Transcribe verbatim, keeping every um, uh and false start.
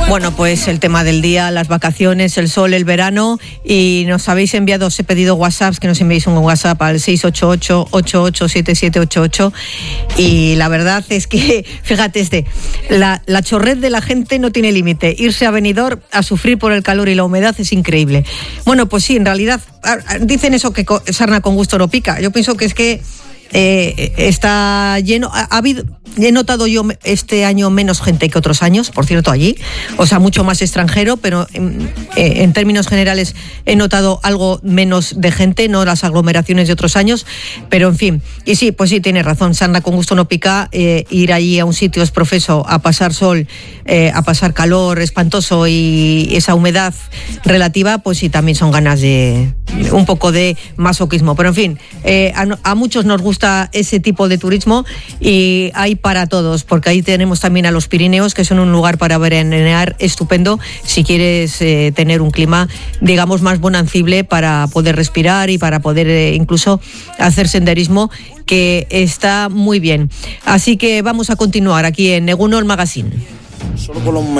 Bueno, pues el tema del día, las vacaciones, el sol, el verano, y nos habéis enviado, os he pedido WhatsApps, que nos enviéis un WhatsApp al seis ocho ocho, ocho ocho siete siete ocho ocho, y la verdad es que, fíjate este, la, la chorret de la gente no tiene límite, irse a Benidorm a sufrir por el calor y la humedad es increíble. Bueno, pues sí, en realidad, dicen eso que sarna con gusto no pica, yo pienso que es que Eh, está lleno, ha, ha habido, he notado yo este año menos gente que otros años, por cierto, allí, o sea, mucho más extranjero, pero en, en términos generales he notado algo menos de gente, no las aglomeraciones de otros años, pero en fin, y sí, pues sí, tiene razón, sarna con gusto no pica, eh, ir allí a un sitio es profeso, a pasar sol, eh, a pasar calor espantoso y esa humedad relativa, pues sí, también son ganas de un poco de masoquismo, pero en fin, eh, a, a muchos nos gusta ese tipo de turismo y hay para todos, porque ahí tenemos también a los Pirineos, que son un lugar para veranear estupendo si quieres eh, tener un clima, digamos, más bonancible para poder respirar y para poder eh, incluso hacer senderismo, que está muy bien. Así que vamos a continuar aquí en Eguno, el Magazine. Solo por los